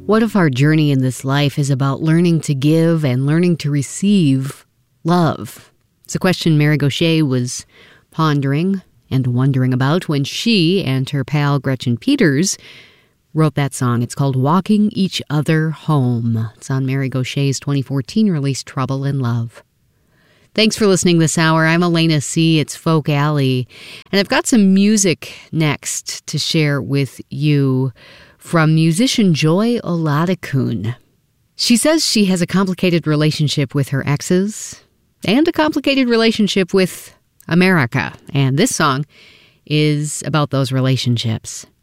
What if our journey in this life is about learning to give and learning to receive love? It's a question Mary Gauthier was pondering and wondering about when she and her pal Gretchen Peters wrote that song. It's called Walking Each Other Home. It's on Mary Gauthier's 2014 release, Trouble in Love. Thanks for listening this hour. I'm Elena C. It's Folk Alley. And I've got some music next to share with you from musician Joy Oladokun. She says she has a complicated relationship with her exes and a complicated relationship with America. And this song is about those relationships.